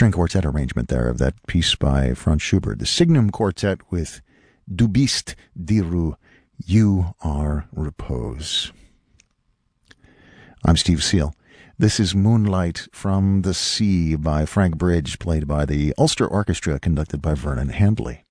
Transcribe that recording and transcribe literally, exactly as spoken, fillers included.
string quartet arrangement there of that piece by Franz Schubert. The Signum Quartet with Du bist die Ruhe, You Are Repose. I'm Steve Seal. This is Moonlight from the Sea by Frank Bridge, played by the Ulster Orchestra, conducted by Vernon Handley.